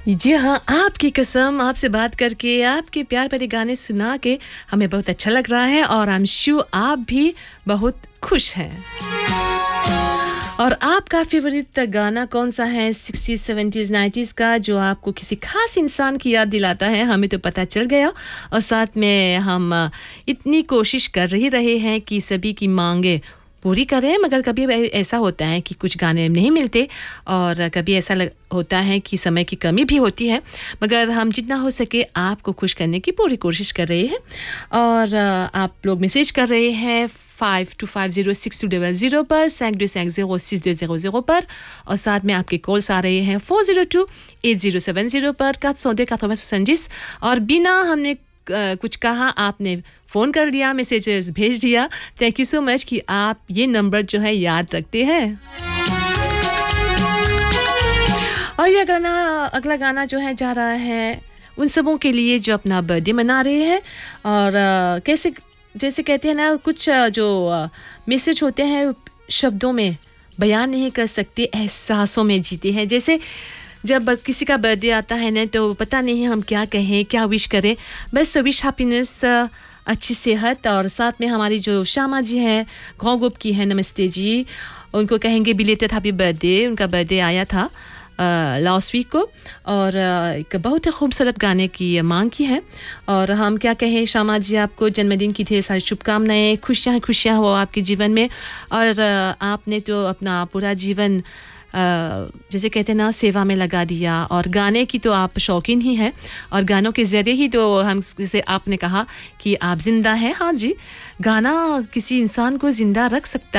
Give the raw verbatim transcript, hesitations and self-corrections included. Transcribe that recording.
जी हाँ, आपकी कसम आपसे बात करके, आपके प्यार भरे गाने सुना के हमें बहुत अच्छा लग रहा है और आई एम श्योर आप भी बहुत खुश हैं। और आपका फेवरेट गाना कौन सा है सिक्सटीज़, सेवेंटीज़, नाइंटीज़ का जो आपको किसी खास इंसान की याद दिलाता है? हमें तो पता चल गया और साथ में हम इतनी कोशिश कर ही रहे हैं कि सभी की मांगे पूरी करें, मगर कभी ऐसा होता है कि कुछ गाने नहीं मिलते और कभी ऐसा लग, होता है कि समय की कमी भी होती है, मगर हम जितना हो सके आपको खुश करने की पूरी कोशिश कर रहे हैं। और आप लोग मैसेज कर रहे हैं five two five zero six two double zero पर, सैंक दो सैंक ज़ीरो सिक्स दो ज़ीरो ज़ीरो पर, और साथ में आपके कॉल्स आ रहे हैं फोर zero two at zero seven zero पर, quatre cent deux quatre-vingts soixante-dix। और बिना हमने Uh, कुछ कहा आपने फ़ोन कर लिया, मैसेजेस भेज दिया। थैंक यू सो मच कि आप ये नंबर जो है याद रखते हैं। और ये गाना अगला गाना जो है जा रहा है उन सबों के लिए जो अपना बर्थडे मना रहे हैं और uh, कैसे जैसे कहते हैं ना, कुछ uh, जो मैसेज uh, होते हैं शब्दों में बयान नहीं कर सकते, एहसासों में जीते हैं। जैसे जब किसी का बर्थडे आता है ना, तो पता नहीं हम क्या कहें, क्या विश करें। बस विश हैप्पीनेस, अच्छी सेहत, और साथ में हमारी जो श्यामा जी हैं गाँव गुप की हैं, नमस्ते जी, उनको कहेंगे बिलेटेड हैप्पी बर्थडे। उनका बर्थडे आया था लास्ट वीक को और uh, एक बहुत ही खूबसूरत गाने की मांग की है। और हम क्या कहें, श्यामा जी आपको जन्मदिन की ढेर सारी शुभकामनाएँ, खुशियाँ खुशियाँ हो आपके जीवन में। और uh, आपने तो अपना पूरा जीवन Uh, जैसे कहते हैं ना, सेवा में लगा दिया, और गाने की तो आप शौकीन ही हैं और गानों के ज़रिए ही तो हम, जैसे आपने कहा कि आप ज़िंदा हैं। हाँ जी, गाना किसी इंसान को ज़िंदा रख सकता